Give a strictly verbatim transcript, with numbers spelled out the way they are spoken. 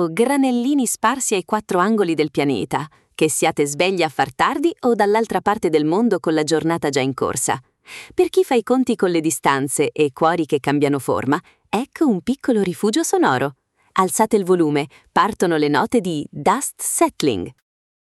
o granellini sparsi ai quattro angoli del pianeta, che siate svegli a far tardi o dall'altra parte del mondo con la giornata già in corsa. Per chi fa i conti con le distanze e cuori che cambiano forma, ecco un piccolo rifugio sonoro. Alzate il volume, partono le note di Dust Settling.